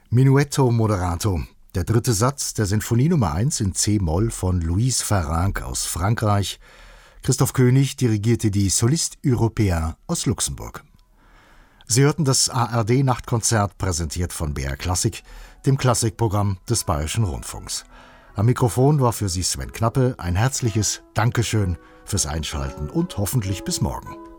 Menuetto Moderato, der dritte Satz der Sinfonie Nummer 1 in C-Moll von Louise Farrenc aus Frankreich. Christoph König dirigierte die Solistes Européens aus Luxemburg. Sie hörten das ARD-Nachtkonzert, präsentiert von BR Klassik, dem Klassikprogramm des Bayerischen Rundfunks. Am Mikrofon war für Sie Sven Knappe. Ein herzliches Dankeschön fürs Einschalten und hoffentlich bis morgen.